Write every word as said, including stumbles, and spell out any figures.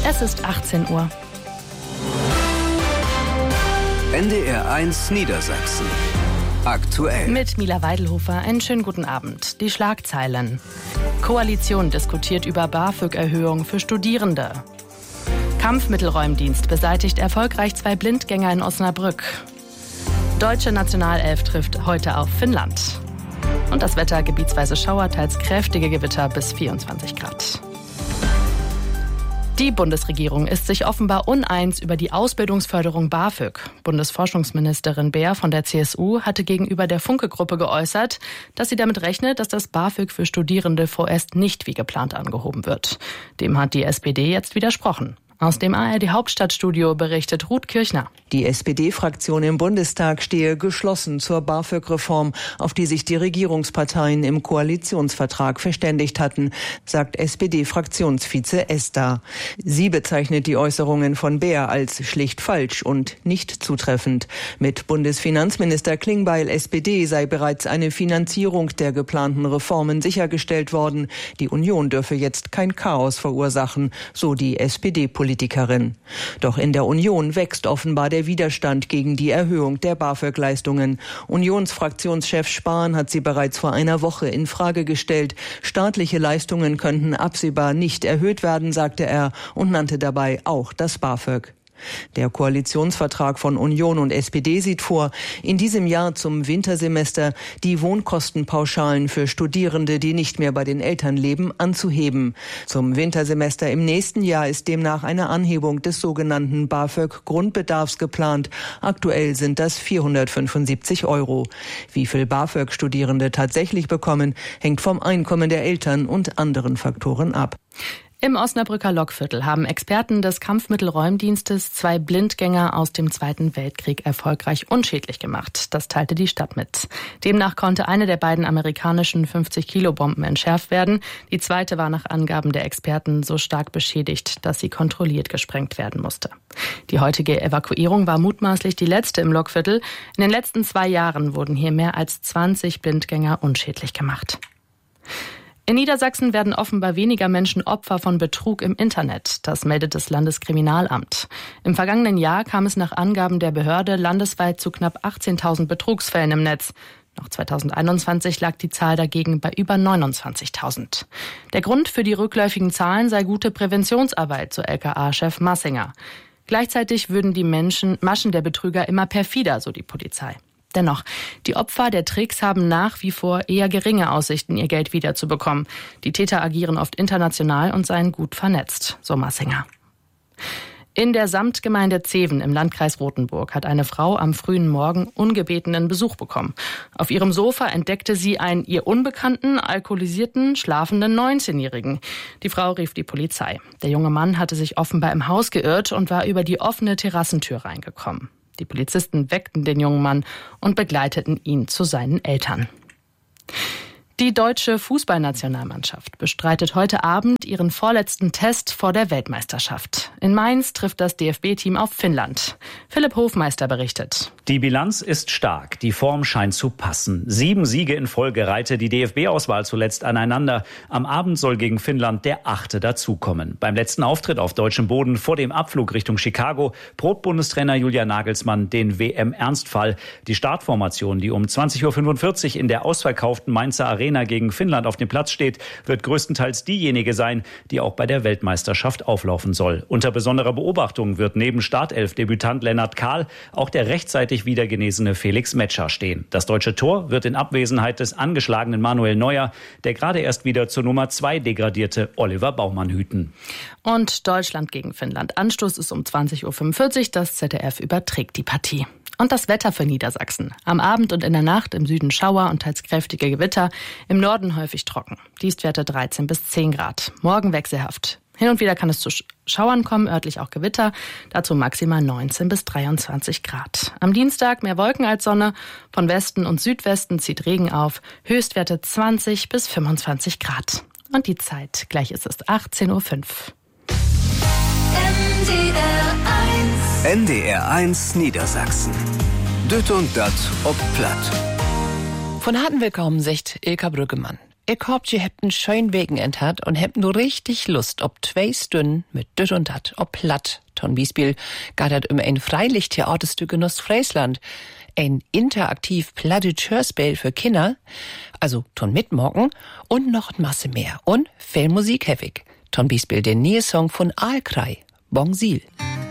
Es ist achtzehn Uhr. N D R eins Niedersachsen. Aktuell. Mit Mila Weidelhofer einen schönen guten Abend. Die Schlagzeilen. Koalition diskutiert über BAföG-Erhöhung für Studierende. Kampfmittelräumdienst beseitigt erfolgreich zwei Blindgänger in Osnabrück. Deutsche Nationalelf trifft heute auf Finnland. Und das Wetter: gebietsweise Schauer, teils kräftige Gewitter bis vierundzwanzig Grad. Die Bundesregierung ist sich offenbar uneins über die Ausbildungsförderung BAföG. Bundesforschungsministerin Beer von der C S U hatte gegenüber der Funke-Gruppe geäußert, dass sie damit rechnet, dass das BAföG für Studierende vorerst nicht wie geplant angehoben wird. Dem hat die S P D jetzt widersprochen. Aus dem A R D-Hauptstadtstudio berichtet Ruth Kirchner. Die S P D-Fraktion im Bundestag stehe geschlossen zur BAföG-Reform, auf die sich die Regierungsparteien im Koalitionsvertrag verständigt hatten, sagt S P D-Fraktionsvize Ester. Sie bezeichnet die Äußerungen von Beer als schlicht falsch und nicht zutreffend. Mit Bundesfinanzminister Klingbeil S P D sei bereits eine Finanzierung der geplanten Reformen sichergestellt worden. Die Union dürfe jetzt kein Chaos verursachen, so die S P D-Politikerin. Doch in der Union wächst offenbar der Widerstand gegen die Erhöhung der BAföG-Leistungen. Unionsfraktionschef Spahn hat sie bereits vor einer Woche in Frage gestellt. Staatliche Leistungen könnten absehbar nicht erhöht werden, sagte er und nannte dabei auch das BAföG. Der Koalitionsvertrag von Union und S P D sieht vor, in diesem Jahr zum Wintersemester die Wohnkostenpauschalen für Studierende, die nicht mehr bei den Eltern leben, anzuheben. Zum Wintersemester im nächsten Jahr ist demnach eine Anhebung des sogenannten BAföG-Grundbedarfs geplant. Aktuell sind das vierhundertfünfundsiebzig Euro. Wie viel BAföG Studierende tatsächlich bekommen, hängt vom Einkommen der Eltern und anderen Faktoren ab. Im Osnabrücker Lokviertel haben Experten des Kampfmittelräumdienstes zwei Blindgänger aus dem Zweiten Weltkrieg erfolgreich unschädlich gemacht. Das teilte die Stadt mit. Demnach konnte eine der beiden amerikanischen fünfzig-Kilo-Bomben entschärft werden. Die zweite war nach Angaben der Experten so stark beschädigt, dass sie kontrolliert gesprengt werden musste. Die heutige Evakuierung war mutmaßlich die letzte im Lokviertel. In den letzten zwei Jahren wurden hier mehr als zwanzig Blindgänger unschädlich gemacht. In Niedersachsen werden offenbar weniger Menschen Opfer von Betrug im Internet. Das meldet das Landeskriminalamt. Im vergangenen Jahr kam es nach Angaben der Behörde landesweit zu knapp achtzehntausend Betrugsfällen im Netz. Noch zweitausendeinundzwanzig lag die Zahl dagegen bei über neunundzwanzigtausend. Der Grund für die rückläufigen Zahlen sei gute Präventionsarbeit, so L K A-Chef Massinger. Gleichzeitig würden die Menschen, Maschen der Betrüger immer perfider, so die Polizei. Dennoch, die Opfer der Tricks haben nach wie vor eher geringe Aussichten, ihr Geld wiederzubekommen. Die Täter agieren oft international und seien gut vernetzt, so Massinger. In der Samtgemeinde Zeven im Landkreis Rothenburg hat eine Frau am frühen Morgen ungebetenen Besuch bekommen. Auf ihrem Sofa entdeckte sie einen ihr unbekannten, alkoholisierten, schlafenden neunzehnjährigen. Die Frau rief die Polizei. Der junge Mann hatte sich offenbar im Haus geirrt und war über die offene Terrassentür reingekommen. Die Polizisten weckten den jungen Mann und begleiteten ihn zu seinen Eltern. Die deutsche Fußballnationalmannschaft bestreitet heute Abend ihren vorletzten Test vor der Weltmeisterschaft. In Mainz trifft das D F B-Team auf Finnland. Philipp Hofmeister berichtet. Die Bilanz ist stark, die Form scheint zu passen. Sieben Siege in Folge reihte die D F B-Auswahl zuletzt aneinander. Am Abend soll gegen Finnland der achte dazukommen. Beim letzten Auftritt auf deutschem Boden vor dem Abflug Richtung Chicago probt Bundestrainer Julian Nagelsmann den W M-Ernstfall. Die Startformation, die um zwanzig Uhr fünfundvierzig in der ausverkauften Mainzer Arena gegen Finnland auf dem Platz steht, wird größtenteils diejenige sein, die auch bei der Weltmeisterschaft auflaufen soll. Unter besonderer Beobachtung wird neben Startelf-Debütant Lennart Kahl auch der rechtzeitig wieder genesene Felix Metscher stehen. Das deutsche Tor wird in Abwesenheit des angeschlagenen Manuel Neuer, der gerade erst wieder zur Nummer zwei degradierte Oliver Baumann hüten. Und Deutschland gegen Finnland. Anstoß ist um zwanzig Uhr fünfundvierzig. Das Z D F überträgt die Partie. Und das Wetter für Niedersachsen. Am Abend und in der Nacht im Süden Schauer und teils kräftige Gewitter, im Norden häufig trocken. Dienstwerte dreizehn bis zehn Grad. Morgen wechselhaft. Hin und wieder kann es zu Schauern kommen, örtlich auch Gewitter. Dazu maximal neunzehn bis dreiundzwanzig Grad. Am Dienstag mehr Wolken als Sonne. Von Westen und Südwesten zieht Regen auf. Höchstwerte zwanzig bis fünfundzwanzig Grad. Und die Zeit, gleich ist es achtzehn Uhr fünf. N D R eins N D R eins Niedersachsen. Düt und dat ob platt. Von harten Willkommen, sagt Ilka Brüggemann. Ich hab je hebt einen schönen Weekend hat und hebt nur richtig Lust, ob zwei Stunden mit düt und dat, ob platt. Zum Beispiel geht dat um ein Freilichttheaterstück in Ostfriesland. Ein interaktiv plattes Hörspiel für Kinder, also ton mitmorgen und noch eine Masse mehr. Und viel Musik hewig. Zum Beispiel den neue Song von Aalkrei, Bongsil.